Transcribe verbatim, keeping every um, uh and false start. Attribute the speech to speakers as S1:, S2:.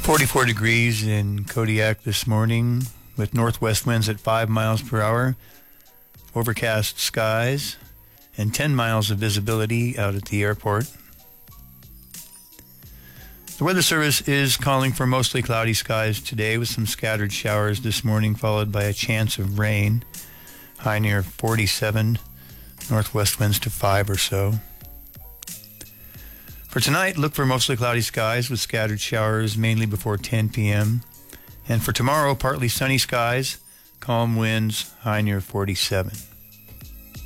S1: forty-four degrees in Kodiak this morning with northwest winds at five miles per hour, overcast skies, and ten miles of visibility out at the airport. The Weather Service is calling for mostly cloudy skies today with some scattered showers this morning, followed by a chance of rain. High near forty-seven, northwest winds to five or so. For tonight, look for mostly cloudy skies with scattered showers mainly before ten p.m. And for tomorrow, partly sunny skies, calm winds, high near forty-seven.